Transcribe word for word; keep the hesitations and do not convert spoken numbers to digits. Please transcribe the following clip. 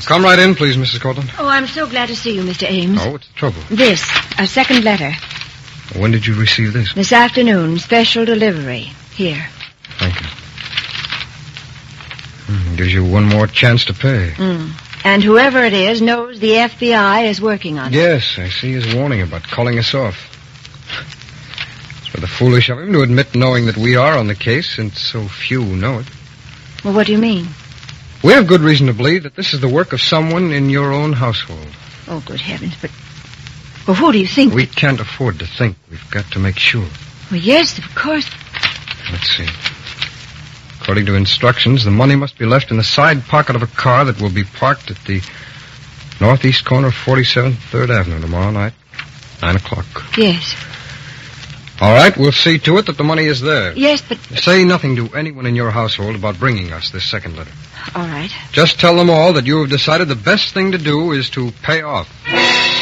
Well, come right in, please, Missus Cortland. Oh, I'm so glad to see you, Mister Ames. Oh, what's the trouble? This, a second letter. When did you receive this? This afternoon, special delivery. Here. Thank you. Hmm, gives you one more chance to pay. Mm. And whoever it is knows the F B I is working on it. Yes, I see his warning about calling us off. It's rather foolish of him to admit knowing that we are on the case, since so few know it. Well, what do you mean? We have good reason to believe that this is the work of someone in your own household. Oh, good heavens, but... Well, who do you think... We can't afford to think. We've got to make sure. Well, yes, of course. Let's see. According to instructions, the money must be left in the side pocket of a car that will be parked at the northeast corner of forty-seventh and third Avenue tomorrow night, nine o'clock. Yes. All right, we'll see to it that the money is there. Yes, but... Say nothing to anyone in your household about bringing us this second letter. All right. Just tell them all that you have decided the best thing to do is to pay off.